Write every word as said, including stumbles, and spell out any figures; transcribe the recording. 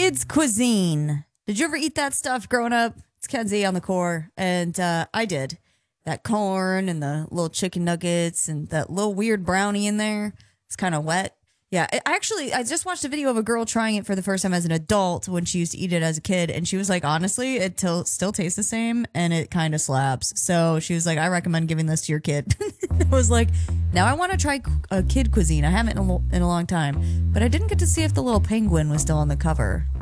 Kids cuisine. Did you ever eat that stuff growing up? It's Kenzie on the core, and uh, I did. That corn and the little chicken nuggets and that little weird brownie in there. It's kind of wet. Yeah, I actually, I just watched a video of a girl trying it for the first time as an adult when she used to eat it as a kid. And she was like, honestly, it till, still tastes the same and it kind of slaps. So she was like, I recommend giving this to your kid. I was like, now I want to try a kid cuisine. I haven't in a, in a long time. But I didn't get to see if the little penguin was still on the cover.